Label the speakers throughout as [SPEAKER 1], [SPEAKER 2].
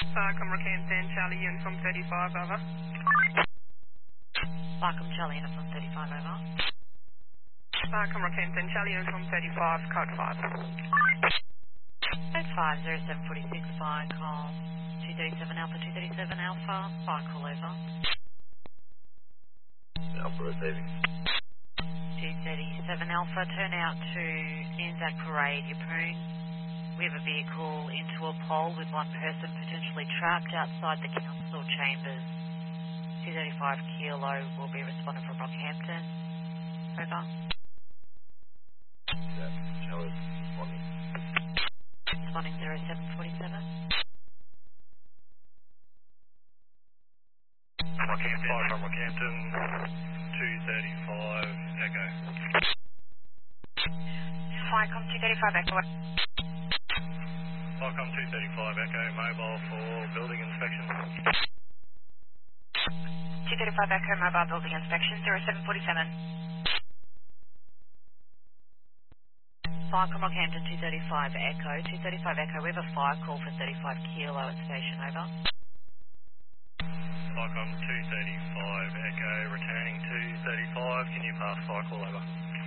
[SPEAKER 1] Farcom Rockhampton, Charlie Uniform 35, over.
[SPEAKER 2] Farcom Charlie Uniform 35, over.
[SPEAKER 1] Farcom Rockhampton, Charlie Uniform 35, code 5.
[SPEAKER 2] Code 50746, Farcom 237 Alpha 237 Alpha, Farcom over.
[SPEAKER 3] Alpha receiving.
[SPEAKER 2] 237 Alpha, turn out to Anzac Parade, Yeppoon. We have a vehicle into a pole with one person potentially trapped outside the council chambers. 235 Kilo will be responding from Rockhampton. Over.
[SPEAKER 3] Yeah, Charlie responding.
[SPEAKER 2] Responding 0747.
[SPEAKER 3] Rockhampton, from Rockhampton, 235 Echo.
[SPEAKER 1] Farcom 235, Echo.
[SPEAKER 3] Farcom 235 Echo, mobile for building inspection.
[SPEAKER 1] 235 Echo, mobile building inspection, 0747.
[SPEAKER 2] Farcom Rockhampton 235 Echo. 235 Echo, we have a fire call for 35 Kilo at station, over.
[SPEAKER 3] Farcom 235 Echo, returning 235, can you pass fire call over?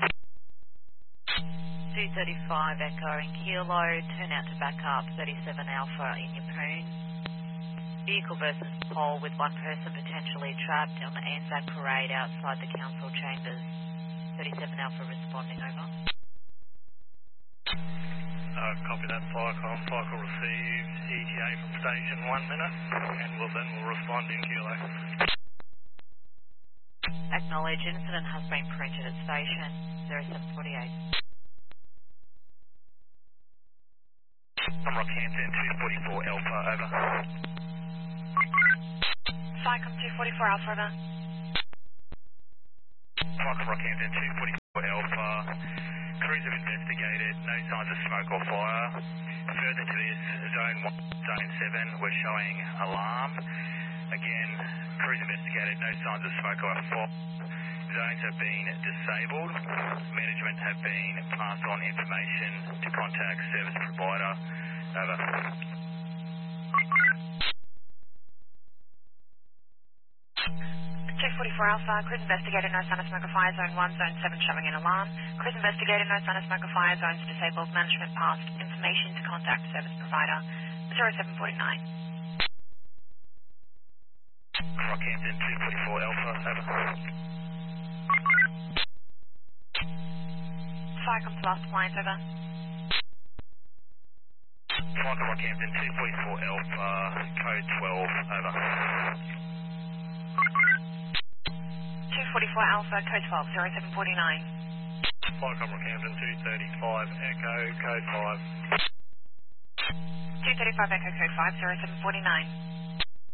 [SPEAKER 2] 235 Echo in Kilo, turn out to back up 37 Alpha in Yeppoon. Vehicle versus pole with one person potentially trapped on the Anzac Parade outside the council chambers. 37 Alpha responding, over.
[SPEAKER 3] Copy that, Farcom. Fire call received, ETA from station 1 minute, and we'll respond in Kilo.
[SPEAKER 2] Acknowledge incident has been printed at station 0748.
[SPEAKER 3] From Rockhampton 244 Alpha, over.
[SPEAKER 1] Farcom 244 Alpha, over.
[SPEAKER 3] Farcom Rockhampton 244 Alpha. Crews have investigated, no signs of smoke or fire. Further to this, Zone 1, Zone 7, we're showing alarm. Again, crews investigated, no signs of smoke or fire. Zones have been disabled. Management have been passed on information to contact service provider. Over.
[SPEAKER 1] 244 Alpha, crews investigated, no sign of smoke or fire, zone 1, zone 7 showing an alarm. Crews investigated, no sign of smoke or fire, zones disabled, management passed information to contact service provider 0749.
[SPEAKER 3] Rockhampton 244 Alpha, over.
[SPEAKER 1] Farcom to last appliance, over.
[SPEAKER 3] Farcom Rockhampton 244 Alpha, code 12, over.
[SPEAKER 1] 244 Alpha, code 12, 0749.
[SPEAKER 3] Farcom Rockhampton 235 Echo, code 5.
[SPEAKER 1] 235 Echo, code 5, 0749.